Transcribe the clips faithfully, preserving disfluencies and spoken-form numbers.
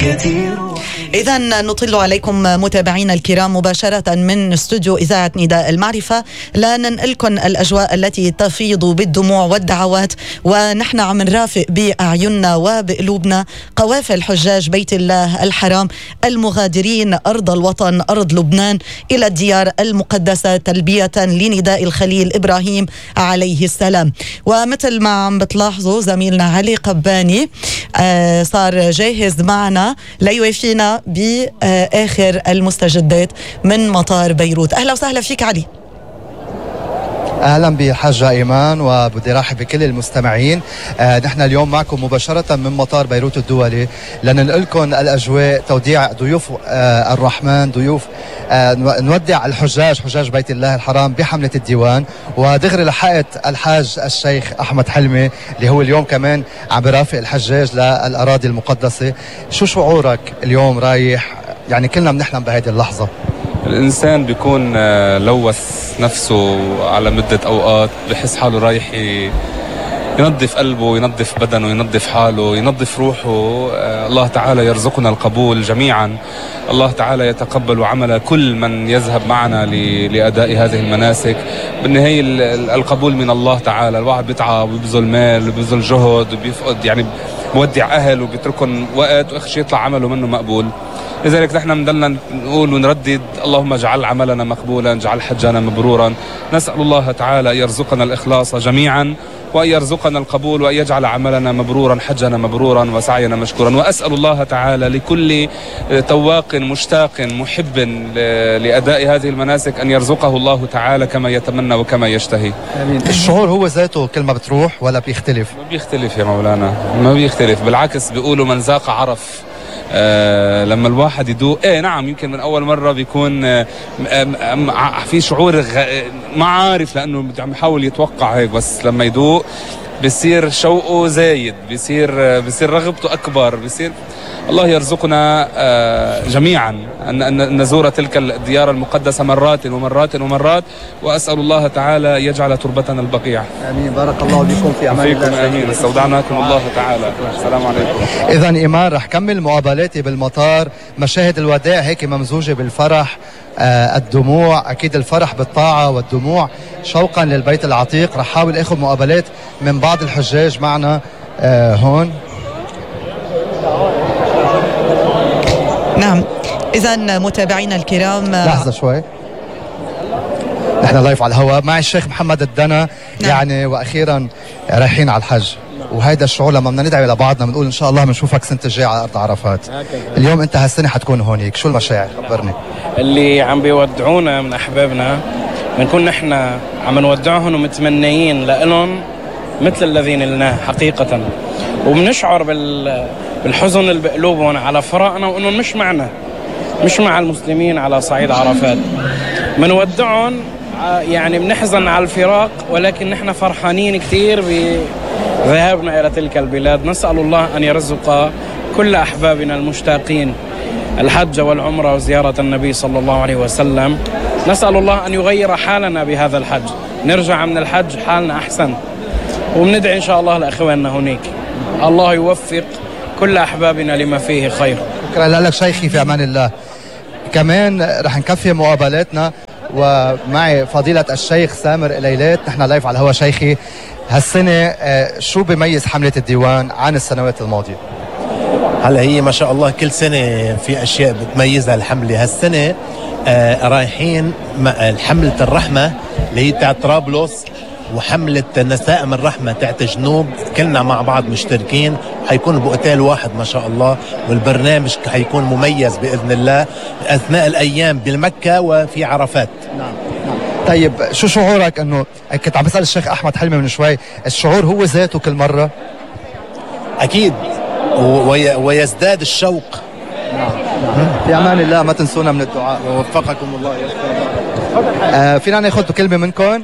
إذا نطل عليكم متابعينا الكرام مباشرة من استوديو إذاعة نداء المعرفة، لا ننقلكم الأجواء التي تفيض بالدموع والدعوات، ونحن عم نرافق بأعيننا وبقلوبنا قوافل حجاج بيت الله الحرام المغادرين أرض الوطن أرض لبنان إلى الديار المقدسة تلبية لنداء الخليل إبراهيم عليه السلام. ومثل ما عم بتلاحظوا زميلنا علي قباني آه صار جاهز معنا ليوافينا بآخر المستجدات من مطار بيروت. أهلا وسهلا فيك علي. أهلا بحاجة إيمان، وبدي رحب بكل المستمعين. آه نحن اليوم معكم مباشرة من مطار بيروت الدولي لننقلكم الأجواء، توديع ضيوف آه الرحمن، ضيوف آه نودع الحجاج حجاج بيت الله الحرام بحملة الديوان. ودغري لحقت الحاج الشيخ أحمد حلمي اللي هو اليوم كمان عم برافق الحجاج للأراضي المقدسة. شو شعورك اليوم رايح؟ يعني كلنا بنحلم بهذه اللحظة. الإنسان بيكون لوث نفسه على مدة أوقات، بحس حاله رايح ينظف قلبه، ينظف بدنه، ينظف حاله، ينظف روحه. الله تعالى يرزقنا القبول جميعا. الله تعالى يتقبل عمل كل من يذهب معنا لأداء هذه المناسك. بالنهاية القبول من الله تعالى. الواحد بيتعب وبيبذل مال وبيبذل جهد وبيفقد، يعني بودع أهل وبيتركن وقت، وآخر شيء يطلع عمله منه مقبول. لذلك نحن بدنا نقول ونردد: اللهم اجعل عملنا مقبولا، اجعل حجنا مبرورا. نسأل الله تعالى أن يرزقنا الإخلاص جميعا، وأن يرزقنا القبول، وأن يجعل عملنا مبرورا، حجنا مبرورا، وسعينا مشكورا. وأسأل الله تعالى لكل تواق مشتاق محب لأداء هذه المناسك أن يرزقه الله تعالى كما يتمنى وكما يشتهي. آمين. الشعور هو ذاته كل ما بتروح ولا بيختلف؟ ما بيختلف يا مولانا، ما بيختلف، بالعكس بيقولوا من ذاق عرف. آه لما الواحد يدوق، ايه نعم، يمكن من اول مره بيكون آه آه في شعور ما عارف، لانه عم يحاول يتوقع هيك، بس لما يدوق بيصير شوقه زايد، بيصير آه بيصير رغبته اكبر، بيصير. الله يرزقنا آه جميعا أن نزور تلك الديار المقدسة مرات ومرات ومرات، وأسأل الله تعالى يجعل تربتنا البقيع. آمين. بارك الله بكم في أمان الله. آمين. استودعناكم الله تعالى. السلام عليكم. إذن إيمان رح كمل مقابلاتي بالمطار، مشاهد الوداع هيك ممزوجة بالفرح، آه الدموع، أكيد الفرح بالطاعة والدموع شوقا للبيت العتيق. رح حاول أخذ مقابلات من بعض الحجاج معنا آه هون. نعم، إذن متابعينا الكرام، لحظة شوي، نحن لايف على الهواء مع الشيخ محمد الدنا. نعم. يعني وأخيرا رايحين على الحج، وهيدا الشعور لما بدنا ندعي لبعضنا بنقول إن شاء الله بنشوفك سنة الجاي على أرض عرفات. اليوم أنت هالسنة حتكون هونيك، شو المشاعر؟ خبرني. اللي عم بيودعونا من أحبابنا بنكون نحن عم نودعهم ومتمنيين لهم مثل الذين لنا حقيقة، وبنشعر بالحزن اللي بقلوبهم على فراقنا، وانهم مش معنا، مش مع المسلمين على صعيد عرفات. بنودعهم، يعني بنحزن على الفراق، ولكن نحن فرحانين كثير بذهابنا الى تلك البلاد. نسأل الله ان يرزق كل احبابنا المشتاقين الحج والعمرة وزيارة النبي صلى الله عليه وسلم. نسأل الله ان يغير حالنا بهذا الحج، نرجع من الحج حالنا احسن، وبندعي إن شاء الله لأخواننا هناك الله يوفق كل أحبابنا لما فيه خير. شكرا لك شيخي، في أمان الله. كمان رح نكفي مقابلاتنا ومعي فضيلة الشيخ سامر إليلات. نحن لايف على الهواء. شيخي، هالسنة شو بيميز حملة الديوان عن السنوات الماضية؟ هلا هي ما شاء الله كل سنة في أشياء بتميزها الحملة. هالسنة آه رايحين حملة الرحمة اللي هي تاع طرابلس، وحملة نسائم الرحمة تاعت جنوب، كلنا مع بعض مشتركين، حيكون بأوتيل واحد ما شاء الله. والبرنامج حيكون مميز بإذن الله أثناء الأيام بالمكة وفي عرفات. نعم. نعم. طيب شو شعورك؟ أنه كنت عم بسأل الشيخ أحمد حلمي من شوي، الشعور هو ذاته كل مرة؟ أكيد، وي ويزداد الشوق. نعم. نعم. في أمان الله، ما تنسونا من الدعاء. ووفقكم الله. آه فينا ناخذ كلمة منكم؟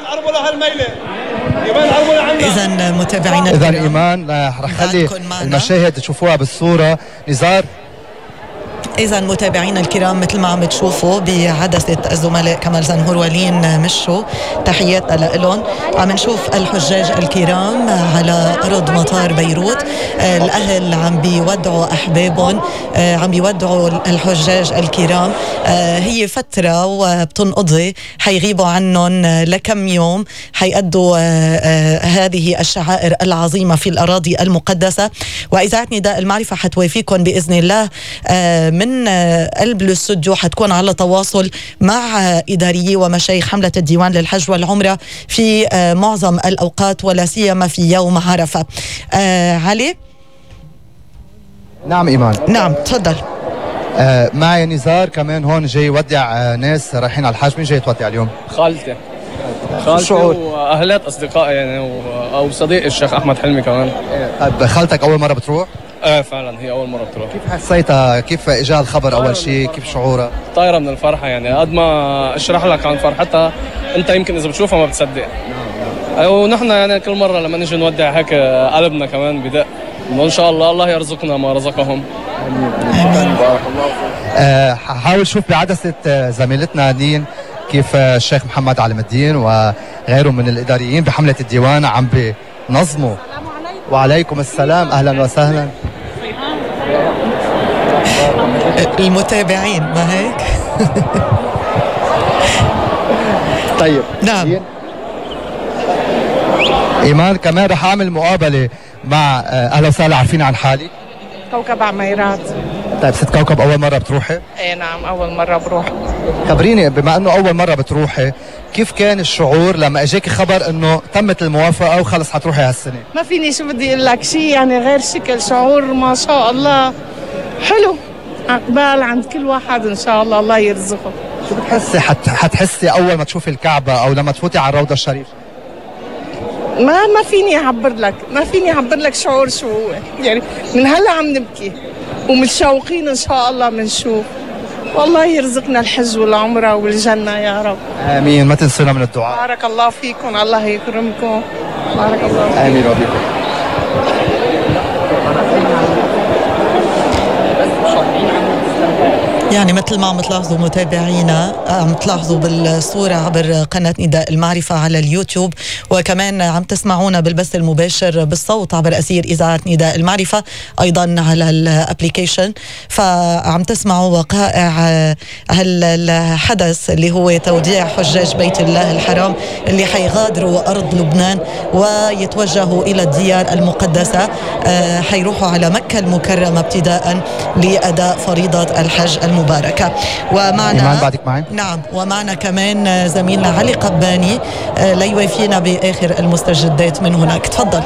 إذن متابعينا، إذن إيمان رح خلي المشاهد تشوفوها بالصورة. نزار، إذا متابعينا الكرام مثل ما عم تشوفوا بعدسة الزملاء كمال زنهور ولين مشوا، تحياتنا لهم. عم نشوف الحجاج الكرام على أرض مطار بيروت، الأهل عم بيودعوا أحبابهم، عم بيودعوا الحجاج الكرام. هي فترة وبتنقضي، حيغيبوا عنهم لكم يوم، حيأدوا هذه الشعائر العظيمة في الأراضي المقدسة. وإذاعة نداء المعرفة حتوافيكم بإذن الله من قلب الاستوديو، حتكون على تواصل مع إداريي ومشايخ حملة الديوان للحج والعمرة في معظم الأوقات ولا سيما في يوم عرفة. آه علي؟ نعم إيمان. نعم تفضل. آه معي نزار كمان هون جاي يودع آه ناس رايحين على الحج. مين جاي تودع اليوم؟ خالتي خالتي واهلات اصدقائي يعني و... او صديق الشيخ احمد حلمي كمان. طيب خالتك اول مره بتروح؟ ايه فعلا هي اول مره بتروح. كيف حسيتها؟ كيف اجى الخبر اول شيء؟ كيف شعورها؟ طايره من الفرحه يعني، قد ما اشرح لك عن فرحتها انت يمكن اذا بتشوفها ما بتصدق. ونحن يعني كل مره لما نيجي نودع هيك قلبنا كمان بدق انه ان شاء الله الله يرزقنا ما رزقهم. بارك الله فيك. حاول شوف بعدسه زميلتنا نين كيف الشيخ محمد علم الدين وغيره من الاداريين بحمله الديوان عم بنظموا. وعليكم السلام، اهلا وسهلا. المتابعين ما هيك؟ طيب نعم ايمان كمان رح اعمل مقابله مع اهلا وسهلا. عارفين عن حالي؟ كوكب عميرات. طيب ست كوكب اول مره بتروحي؟ ايه نعم اول مره بروح. خبريني بما انه اول مره بتروحي كيف كان الشعور لما اجاكي خبر انه تمت الموافقه وخلص حتروحي هالسنه؟ ما فيني شو بدي اقول لك شيء يعني غير شكل، شعور ما شاء الله حلو، عقبال عند كل واحد ان شاء الله الله يرزقه. شو بتحسي حت حتحسي اول ما تشوفي الكعبه او لما تفوتي على الروضه الشريفه؟ ما ما فيني اعبر لك، ما فيني اعبر لك شعور شو هو، يعني من هلا عم نبكي ومتشوقين ان شاء الله بنشوف، والله يرزقنا الحج والعمره والجنه يا رب. امين. ما تنسونا من الدعاء. بارك الله فيكم، الله يكرمكم. بارك الله فيكم. امين وبيكم. يعني مثل ما عم تلاحظوا متابعينا، عم تلاحظوا بالصورة عبر قناة نداء المعرفة على اليوتيوب، وكمان عم تسمعونا بالبث المباشر بالصوت عبر أثير إذاعة نداء المعرفة أيضا على الابليكيشن. فعم تسمعوا وقائع هالحدث اللي هو توديع حجاج بيت الله الحرام اللي حيغادروا أرض لبنان ويتوجهوا إلى الديار المقدسة، حيروحوا على مكة المكرمة ابتداء لأداء فريضة الحج المباركة. ومعنا إيمان بعدك معي؟ نعم، ومعنا كمان زميلنا علي قباني ليوافينا بآخر المستجدات من هناك. تفضل.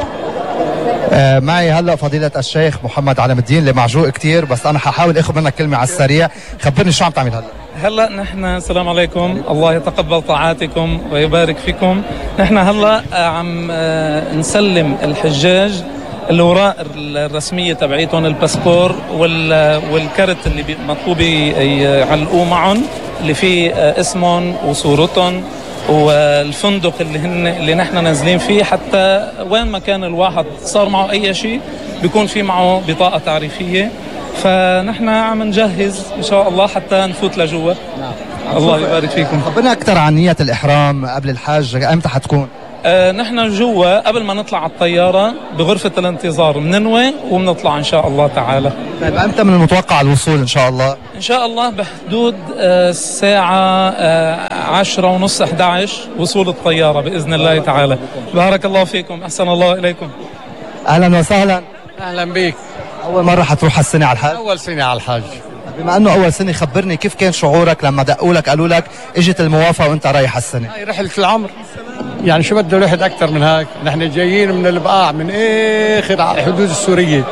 آه معي هلا فضيلة الشيخ محمد علم الدين اللي معجوق كتير، بس أنا ححاول آخذ منك كلمة على السريع. خبرني شو عم تعمل هلا؟ هلا نحن السلام عليكم، الله يتقبل طاعاتكم ويبارك فيكم. نحن هلا عم نسلم الحجاج الأوراق الرسمية تبعيتهم، الباسبور والكرت اللي مطلوب يعلقوه معهم اللي فيه اسمهم وصورتهم والفندق اللي هن اللي نحن نازلين فيه، حتى وين ما كان الواحد صار معه أي شيء بيكون في معه بطاقة تعريفية. فنحن عم نجهز إن شاء الله حتى نفوت لجوا. الله يبارك فيكم. خبرنا أكثر عن نية الإحرام قبل الحج، أمتى حتكون؟ آه نحن جوا قبل ما نطلع على الطيارة بغرفة الانتظار بننوي وبنطلع إن شاء الله تعالى. طيب أمتى من المتوقع الوصول إن شاء الله؟ إن شاء الله بحدود آه الساعة آه عشرة ونص أحد عشر وصول الطيارة بإذن الله تعالى. بارك الله فيكم، أحسن الله إليكم. أهلا وسهلا. أهلا بك. أول مرة حتروح هالسنة على الحج؟ أول سنة على الحج. بما انه اول سنه، خبرني كيف كان شعورك لما دقوا لك قالوا لك اجت الموافقه وانت رايح السنه؟ هاي رحله العمر، يعني شو بده الواحد اكثر من هيك؟ نحن جايين من البقاع من اخر على الحدود السوريه،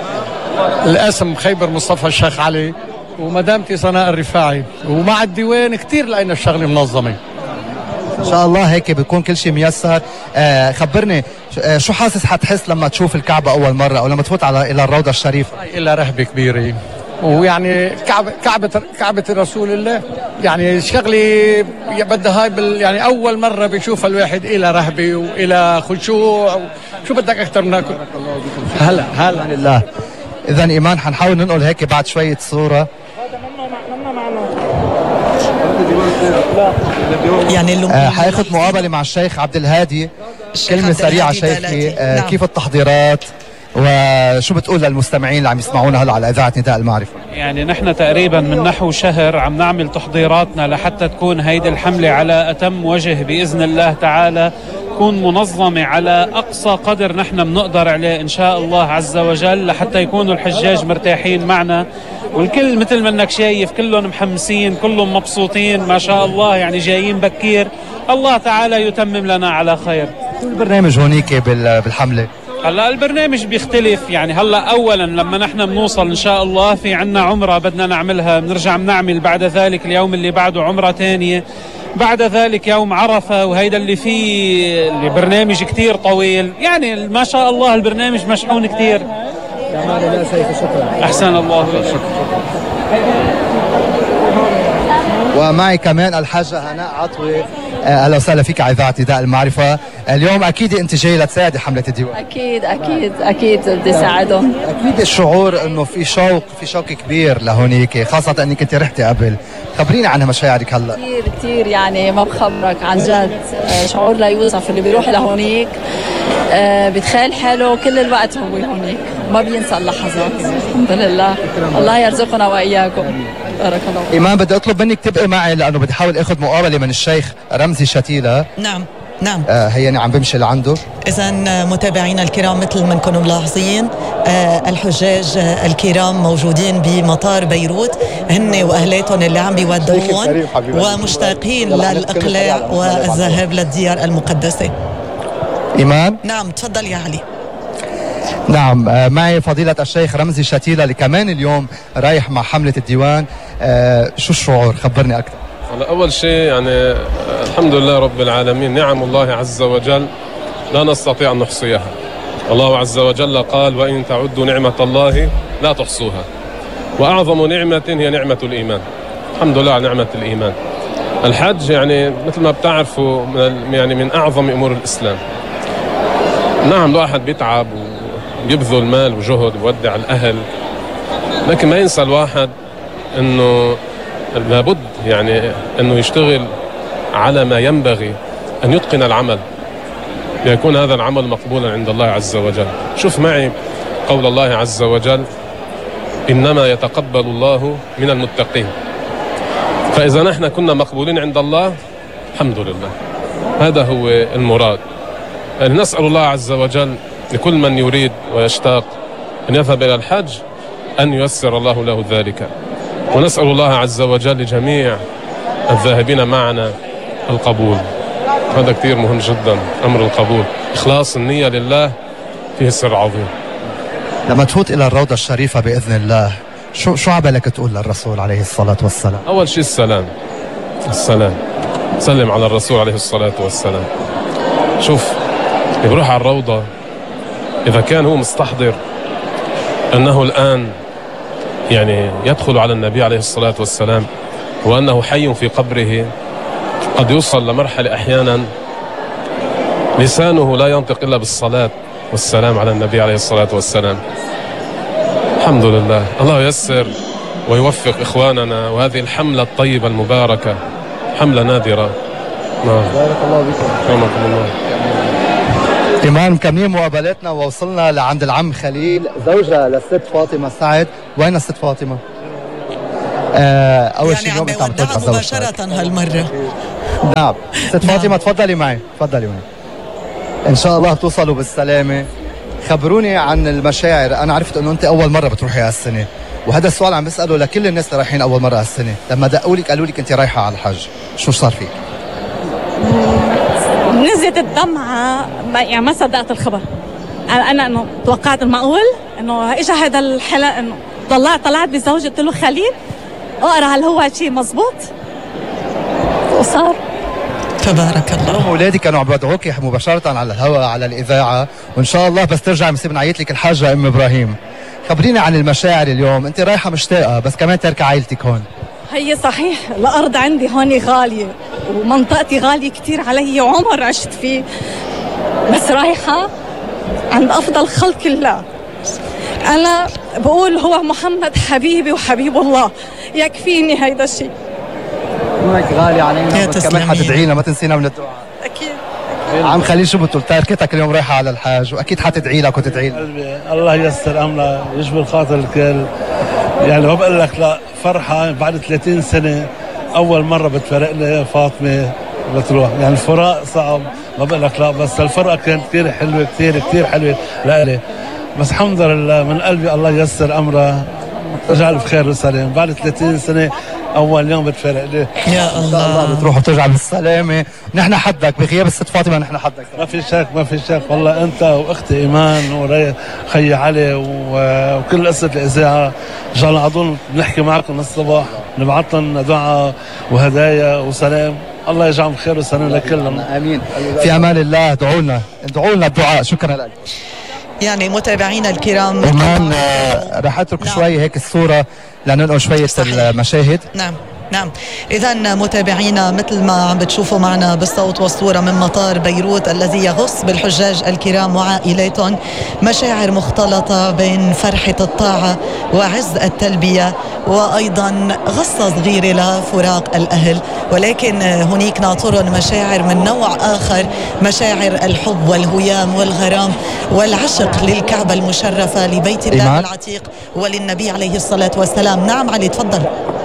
القسم خيبر مصطفى الشيخ علي ومدامتي سناء الرفاعي، ومع الديوان كثير لقينا الشغله منظمه. ان شاء الله هيك بيكون كل شيء ميسر. آه خبرني آه شو حاسس حتحس لما تشوف الكعبه اول مره او لما تفوت على الى الروضه الشريفه؟ هاي لها رهبه كبيره، ويعني كعبة كعبة كعبة رسول الله، يعني شغلي بدها هاي بال يعني أول مرة بيشوفها الواحد إلى رهبة وإلى خشوع، شو بدك أكثر من هيك؟ هلا هلا لله. إذا إيمان حنحاول ننقل هيك بعد شوية صورة. يعني آه حياخذ مقابله مع الشيخ عبد الهادي. كلمه سريعه شيخي، آه نعم. كيف التحضيرات وشو بتقول للمستمعين اللي عم يسمعونا هلا على اذاعه نداء المعرفه؟ يعني نحن تقريبا من نحو شهر عم نعمل تحضيراتنا لحتى تكون هيدي الحمله على اتم وجه باذن الله تعالى، تكون منظمه على اقصى قدر نحن بنقدر عليه ان شاء الله عز وجل، لحتى يكونوا الحجاج مرتاحين معنا، والكل مثل ما انك شايف كلهم محمسين، كلهم مبسوطين ما شاء الله، يعني جايين بكير، الله تعالى يتمم لنا على خير. البرنامج هونيك بالحمله هلا البرنامج بيختلف، يعني هلا اولا لما نحن بنوصل ان شاء الله في عنا عمره بدنا نعملها، بنرجع بنعمل بعد ذلك اليوم اللي بعده عمره ثانيه، بعد ذلك يوم عرفه، وهيدا اللي فيه اللي برنامج كتير طويل، يعني ما شاء الله البرنامج مشحون كتير. احسن الله شكرا. ومعي كمان الحاجة هناء عطوة. اهلا وسهلا فيك على اذاعه نداء المعرفه. اليوم اكيد انت جاي لتساعدي حمله الديوان. اكيد اكيد اكيد بدي اساعدهم. اكيد الشعور انه في شوق في شوق كبير لهونيك، خاصه انك انت رحتي قبل، خبريني عن مشاعرك هلا. كثير كثير يعني ما بخبرك عن جد، شعور لا يوصف. اللي بيروح لهونيك بتخيل حاله كل الوقت هو هونيك، ما بينسى اللحظات. الحمد لله، الله يرزقنا واياكم. بارك الله. ايمان بدي اطلب منك تبقي معي لانه بدي احاول اخذ مقابله من الشيخ رمزي شتيلة. نعم نعم. آه هيني عم بمشي لعنده. إذا متابعينا الكرام مثل ما انكم ملاحظين آه الحجاج آه الكرام موجودين بمطار بيروت، هن واهلاتهم اللي عم بيودوهم ومشتاقين للاقلاع والذهاب للديار المقدسه. ايمان؟ نعم تفضل يا علي. نعم آه معي فضيلة الشيخ رمزي شتيلة اللي كمان اليوم رايح مع حملة الديوان. آه شو الشعور؟ خبرني أكثر. أول شيء يعني الحمد لله رب العالمين، نعم الله عز وجل لا نستطيع أن نحصيها. الله عز وجل قال: وإن تعدوا نعمة الله لا تحصوها. وأعظم نعمة هي نعمة الإيمان. الحمد لله على نعمة الإيمان. الحج يعني مثل ما بتعرفوا يعني من أعظم أمور الإسلام. نعم الواحد بيتعب وبيبذل مال وجهد ويودع الأهل، لكن ما ينسى الواحد أنه لابد يعني أنه يشتغل على ما ينبغي، أن يتقن العمل ليكون هذا العمل مقبولا عند الله عز وجل. شوف معي قول الله عز وجل: إنما يتقبل الله من المتقين. فإذا نحن كنا مقبولين عند الله الحمد لله، هذا هو المراد. يعني نسأل الله عز وجل لكل من يريد ويشتاق أن يذهب إلى الحج أن ييسر الله له ذلك، ونسأل الله عز وجل لجميع الذاهبين معنا القبول. هذا كثير مهم جدا، أمر القبول، إخلاص النية لله فيه سر عظيم. لما تفوت إلى الروضة الشريفة بإذن الله شو شو عبالك تقول للرسول عليه الصلاة والسلام؟ أول شيء السلام، السلام، سلم على الرسول عليه الصلاة والسلام. شوف اللي بروح على الروضة إذا كان هو مستحضر أنه الآن يعني يدخل على النبي عليه الصلاة والسلام وأنه حي في قبره، قد يوصل لمرحلة أحيانا لسانه لا ينطق إلا بالصلاة والسلام على النبي عليه الصلاة والسلام. الحمد لله، الله ييسر ويوفق إخواننا، وهذه الحملة الطيبة المباركة حملة نادرة. نعم. بارك الله بكم. رحمكم الله. إيمان مكملين مقابلاتنا ووصلنا لعند العم خليل زوجة للست فاطمة سعد. وين الست فاطمة؟ آه أول يعني شيء اليوم عم يودعها مباشرة هالمرة. نعم ست فاطمة تفضلي معي، تفضلي معي. إن شاء الله توصلوا بالسلامة. خبروني عن المشاعر. أنا عرفت إنه أنت أول مرة بتروحي هالسنة، وهذا السؤال عم بسأله لكل الناس اللي رايحين أول مرة هالسنة. لما دقوا لك قالوا لك أنت رايحة على الحج، شو صار فيك؟ نزلت الدمعة، يعني ما صدقت الخبر. أنا إنه توقعت المعقول إنه إجا هذا الحلقة، إنه طلعت طلعت بزوجي قلت له خليل اقرا هل هو شيء مزبوط، وصار. تبارك الله. اولادي كانوا عم بدعوكي مباشره على الهواء على الاذاعه، وان شاء الله بس ترجع بنصير نعيط لك الحاجه ام ابراهيم. خبرينا عن المشاعر اليوم، انت رايحه مشتاقه بس كمان ترك عائلتك هون. هي صحيح، الارض عندي هون غاليه ومنطقتي غاليه كثير علي وعمر عشت فيه، بس رايحه عند افضل خلق الله. انا بقول هو محمد حبيبي وحبيب الله، يكفيني هيدا الشيء. انك غالي علينا، بس كمان حتدعينا، ما تنسينا من الدعاء. اكيد. عم خليل شو بتقول؟ تركتك اليوم رايحه على الحاج، واكيد حتدعي لك وتدعي لنا. الله ييسر امرها، يجبر خاطر الكل. يعني ما بقول لك لا، فرحه بعد ثلاثين سنه اول مره بتفرقنا فاطمه بتروح، يعني الفراق صعب، ما بقول لك لا، بس الفرقه كانت كثير حلوه، كثير كثير حلوه لإلي. بس الحمد لله من قلبي الله ييسر امرها، رجع بخير وسلام. بعد ثلاثين سنه اول يوم بتفرق ليه. يا الله بتروح وبترجع بالسلامه. نحن حدك بغياب الست فاطمه، نحن حدك. ما في شك ما في شك والله، انت واختي ايمان وخي علي وكل قصه الاذاعه ان شاء الله عضون بنحكي معكم الصبح، نبعث لهم دعاء وهدايا وسلام. الله يجعلهم خير وسلام لكلهم. امين. في امان الله. ادعوا لنا ادعوا لنا الدعاء. شكرا لك. يعني متابعينا الكرام كمان آه رح اترك نعم. شوي هيك الصوره لننقل شويه صحيح. المشاهد. نعم نعم. إذا متابعينا مثل ما عم بتشوفوا معنا بالصوت والصورة من مطار بيروت الذي يغص بالحجاج الكرام وعائلاتهم، مشاعر مختلطة بين فرحة الطاعة وعز التلبية، وأيضا غصة صغيرة لفراق الأهل، ولكن هناك ناطرهم مشاعر من نوع آخر، مشاعر الحب والهيام والغرام والعشق للكعبة المشرفة، لبيت الله إيمان. العتيق وللنبي عليه الصلاة والسلام. نعم علي تفضل.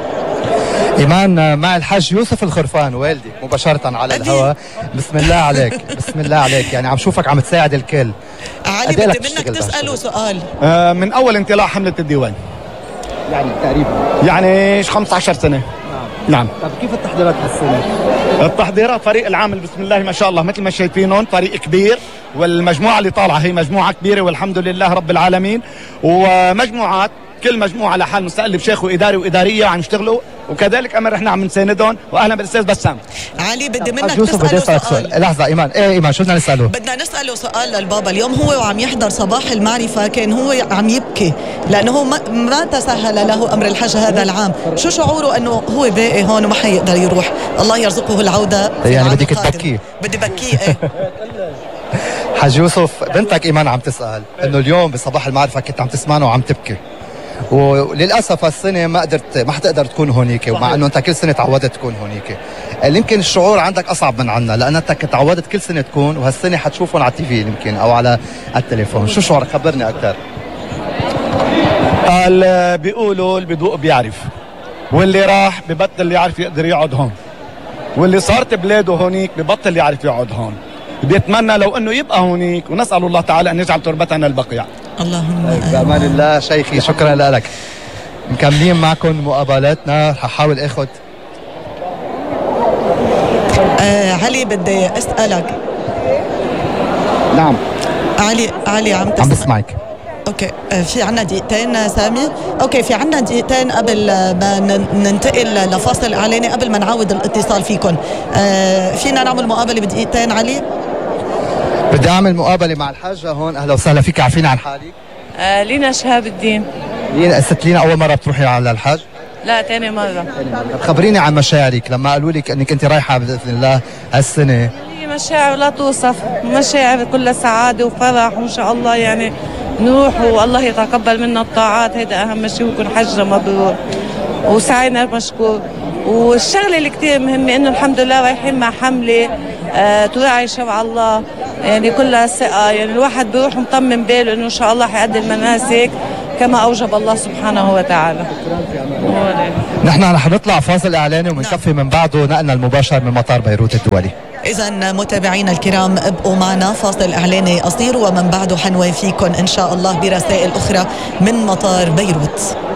إيمان مع الحاج يوسف الخرفان والدي مباشرة على الهواء. بسم الله عليك بسم الله عليك، يعني عم شوفك عم تساعد الكل. علي بدي منك تسأله سؤال. آه من أول انطلاق حملة الديوان يعني تقريبا يعني خمسة عشر سنة. نعم نعم. طب كيف التحضيرات هالسنة؟ التحضيرات فريق العامل بسم الله ما شاء الله مثل ما شايفينهم، فريق كبير، والمجموعة اللي طالعة هي مجموعة كبيرة والحمد لله رب العالمين، ومجموعات كل مجموعة على حال مستقل بشيخ وإداري وإدارية عم يشتغلوا، وكذلك أمر إحنا عم نساندهم. وأهلا بالأستاذ بسام. علي بدي منك تسأله سؤال. سؤال. لحظة إيمان، إيه إيمان شو بدنا نسأله؟ بدنا نسأله سؤال للبابا. اليوم هو وعم يحضر صباح المعرفة كان هو عم يبكي لأنه ما, ما تسهل له أمر الحج هذا العام. شو شعوره أنه هو باقي هون وما حيقدر يروح؟ الله يرزقه العودة. يعني بدك تبكيه؟ بدي بكيه إيه. حاج يوسف بنتك إيمان عم تسأل إنه اليوم بصباح المعرفة كنت عم تسمعنا وعم تبكي، وللاسف هالسنه ما قدرت ما حتقدر تكون هونيك، ومع انه انت كل سنه تعودت تكون هونيك. يمكن الشعور عندك اصعب من عنا لان انت كنت تعودت كل سنه تكون، وهالسنه حتشوفهم على التي في يمكن او على التليفون. شو شعورك؟ خبرني اكثر. اللي بيقولوا اللي بدوق بيعرف، واللي راح ببطل يعرف يقدر يقعد هون، واللي صارت بلاده هونيك ببطل يعرف يقعد هون. بيتمنى لو انه يبقى هونيك، ونسال الله تعالى ان يجعل تربتنا البقيع. اللهم بأمان الله. شيخي شكرا لك. مكملين معكم مقابلاتنا. ححاول اخذ آه علي بدي اسالك. نعم علي علي عم تسمع؟ عم بسمعك. اوكي آه في عنا دقيقتين سامي. اوكي في عنا دقيقتين قبل ما ننتقل لفاصل اعلاني، قبل ما نعود الاتصال فيكم. آه فينا نعمل مقابله بدقيقتين علي؟ بدي اعمل مقابله مع الحاجه هون. اهلا وسهلا فيك، عارفين عن حالك؟ آه لينا شهاب الدين. لينا ست لينا اول مره بتروحي على الحج؟ لا ثاني مره. خبريني عن مشاعرك لما قالوا لك انك انت رايحه باذن الله هالسنه. هي مشاعر لا توصف، مشاعر كلها سعاده وفرح، وان شاء الله يعني نروح والله يتقبل منا الطاعات، هيدا اهم شيء، ويكون حجنا مبرور وسعينا مشكور. والشغله اللي كثير مهمه انه الحمد لله رايحين مع حمله آه تراعي شرع الله، يعني كلها ثقه، يعني الواحد بيروح مطمن باله انه ان شاء الله حيأدي المناسك كما اوجب الله سبحانه وتعالى. نحن رح نطلع فاصل اعلاني وبنكفي من بعده نقلنا المباشر من مطار بيروت الدولي. إذا متابعينا الكرام ابقوا معنا، فاصل إعلاني قصير ومن بعده حنوافيكم إن شاء الله برسائل أخرى من مطار بيروت.